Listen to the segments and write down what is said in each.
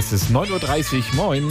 Es ist 9:30 Uhr. Moin.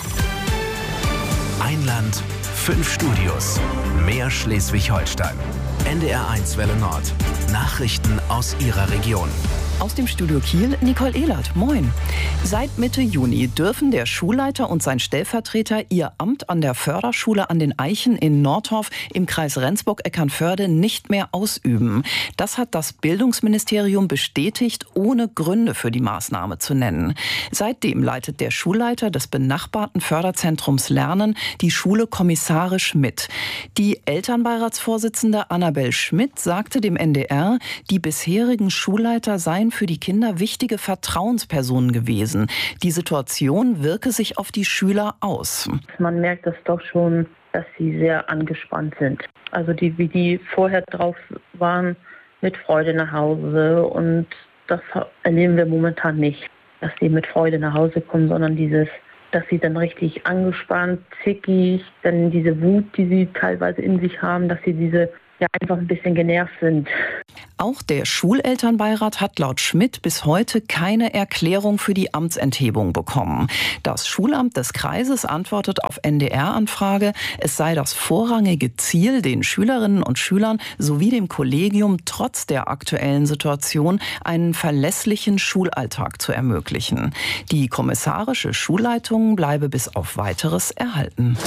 Ein Land, 5 Studios. Mehr Schleswig-Holstein. NDR1 Welle Nord. Nachrichten aus Ihrer Region. Aus dem Studio Kiel, Nicole Ehlert. Moin. Seit Mitte Juni dürfen der Schulleiter und sein Stellvertreter ihr Amt an der Förderschule an den Eichen in Nordhof im Kreis Rendsburg-Eckernförde nicht mehr ausüben. Das hat das Bildungsministerium bestätigt, ohne Gründe für die Maßnahme zu nennen. Seitdem leitet der Schulleiter des benachbarten Förderzentrums Lernen die Schule kommissarisch mit. Die Elternbeiratsvorsitzende Annabel Schmidt sagte dem NDR, die bisherigen Schulleiter seien für die Kinder wichtige Vertrauenspersonen gewesen. Die Situation wirke sich auf die Schüler aus. Man merkt das doch schon, dass sie sehr angespannt sind. Also wie die vorher drauf waren, mit Freude nach Hause. Und das erleben wir momentan nicht, dass sie mit Freude nach Hause kommen, sondern dass sie dann richtig angespannt, zickig, dann diese Wut, die sie teilweise in sich haben, dass sie einfach ein bisschen genervt sind. Auch der Schulelternbeirat hat laut Schmidt bis heute keine Erklärung für die Amtsenthebung bekommen. Das Schulamt des Kreises antwortet auf NDR-Anfrage, es sei das vorrangige Ziel, den Schülerinnen und Schülern sowie dem Kollegium trotz der aktuellen Situation einen verlässlichen Schulalltag zu ermöglichen. Die kommissarische Schulleitung bleibe bis auf Weiteres erhalten.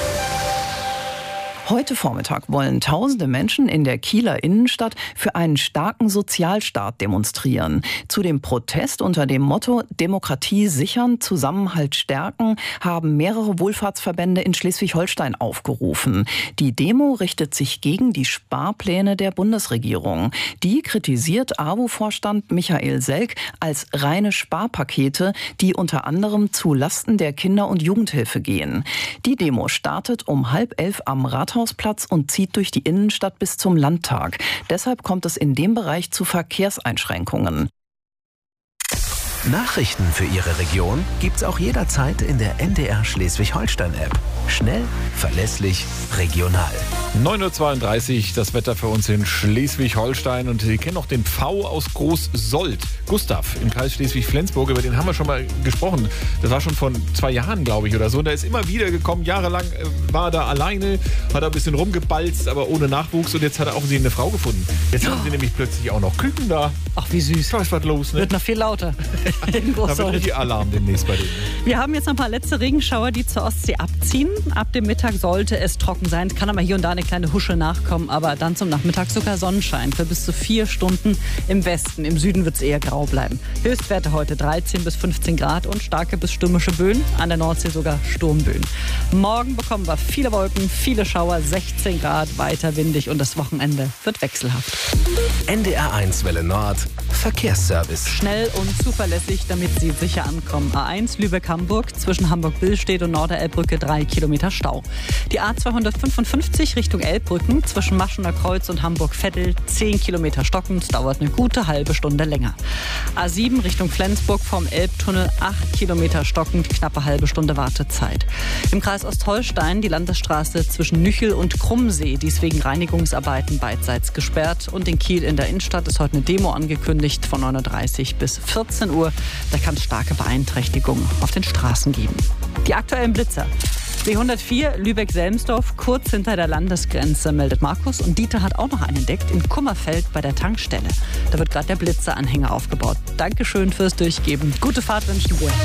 Heute Vormittag wollen tausende Menschen in der Kieler Innenstadt für einen starken Sozialstaat demonstrieren. Zu dem Protest unter dem Motto Demokratie sichern, Zusammenhalt stärken haben mehrere Wohlfahrtsverbände in Schleswig-Holstein aufgerufen. Die Demo richtet sich gegen die Sparpläne der Bundesregierung. Die kritisiert AWO-Vorstand Michael Selk als reine Sparpakete, die unter anderem zu Lasten der Kinder- und Jugendhilfe gehen. Die Demo startet um 10:30 am Rathausplatz und zieht durch die Innenstadt bis zum Landtag. Deshalb kommt es in dem Bereich zu Verkehrseinschränkungen. Nachrichten für Ihre Region gibt's auch jederzeit in der NDR Schleswig-Holstein-App. Schnell, verlässlich, regional. 9:32 Uhr, das Wetter für uns in Schleswig-Holstein. Und Sie kennen auch den Pfau aus Groß-Sold. Gustav im Kreis Schleswig-Flensburg, über den haben wir schon mal gesprochen. Das war schon vor 2 Jahren, glaube ich, oder so. Und der ist immer wieder gekommen. Jahrelang war er da alleine, hat er ein bisschen rumgebalzt, aber ohne Nachwuchs. Und jetzt hat er auch eine Frau gefunden. Jetzt haben sie nämlich plötzlich auch noch Küken da. Ach, wie süß. Da ist was los, ne? Wird noch viel lauter. In Da wird richtig Alarm demnächst bei denen. Wir haben jetzt noch ein paar letzte Regenschauer, die zur Ostsee abziehen. Ab dem Mittag sollte es trocken sein. Es kann aber hier und da eine kleine Husche nachkommen. Aber dann zum Nachmittag sogar Sonnenschein für bis zu 4 Stunden im Westen. Im Süden wird es eher grau bleiben. Höchstwerte heute 13 bis 15 Grad und starke bis stürmische Böen. An der Nordsee sogar Sturmböen. Morgen bekommen wir viele Wolken, viele Schauer, 16 Grad, weiter windig und das Wochenende wird wechselhaft. NDR1 Welle Nord. Verkehrsservice. Schnell und zuverlässig, damit Sie sicher ankommen. A1 Lübeck-Hamburg, zwischen Hamburg-Billstedt und Norderelbbrücke 3 Kilometer Stau. Die A255 Richtung Elbbrücken, zwischen Maschener Kreuz und Hamburg-Vettel 10 Kilometer stockend, dauert eine gute halbe Stunde länger. A7 Richtung Flensburg vom Elbtunnel 8 Kilometer stockend, knappe halbe Stunde Wartezeit. Im Kreis Ostholstein die Landesstraße zwischen Nüchel und Krummsee, die ist wegen Reinigungsarbeiten beidseits gesperrt. Und in Kiel in der Innenstadt ist heute eine Demo angekündigt von 9:30 bis 14 Uhr. Da kann es starke Beeinträchtigungen auf den Straßen geben. Die aktuellen Blitzer. B104 Lübeck-Selmsdorf, kurz hinter der Landesgrenze, meldet Markus. Und Dieter hat auch noch einen entdeckt in Kummerfeld bei der Tankstelle. Da wird gerade der Blitzeranhänger aufgebaut. Dankeschön fürs Durchgeben. Gute Fahrt wünschen wir.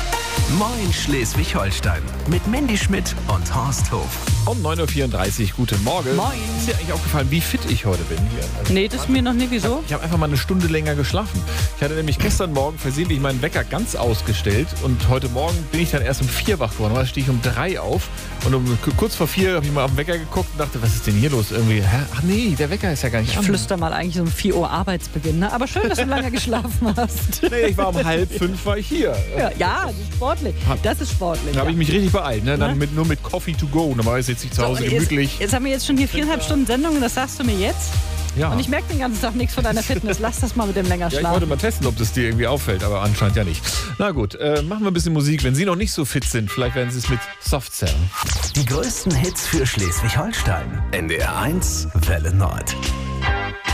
Moin Schleswig-Holstein mit Mandy Schmidt und Horst Hof. Um 9:34 Uhr, guten Morgen. Moin. Ist dir eigentlich aufgefallen, wie fit ich heute bin hier? Also, Nee, das ist mir noch nie. Wieso? ich habe einfach mal eine Stunde länger geschlafen. Ich hatte nämlich gestern Morgen versehentlich meinen Wecker ganz ausgestellt und heute Morgen bin ich dann erst um 4 wach geworden. Da stehe ich um 3 auf und kurz vor 4 habe ich mal auf den Wecker geguckt und dachte, was ist denn hier los? Irgendwie, ach nee, der Wecker ist ja gar nicht Ich an. flüster mal eigentlich so um 4 Uhr Arbeitsbeginn. Ne? Aber schön, dass du lange geschlafen hast. Nee, ich war um 4:30 war ich hier. Ja, das ist sportlich. Das ist sportlich. Da habe ich mich richtig beeilt, ne? Dann Ne? nur mit Coffee to go. Normalerweise sitze ich zu Hause und gemütlich. Jetzt haben wir jetzt schon hier 4,5 Stunden Sendung und das sagst du mir jetzt? Ja. Und ich merke den ganzen Tag nichts von deiner Fitness. Lass das mal mit dem länger Ja, ich schlafen. wollte mal testen, ob das dir irgendwie auffällt, aber anscheinend ja nicht. Na gut, machen wir ein bisschen Musik. Wenn Sie noch nicht so fit sind, vielleicht werden Sie es mit Soft Cell. Die größten Hits für Schleswig-Holstein. NDR1 Welle Nord.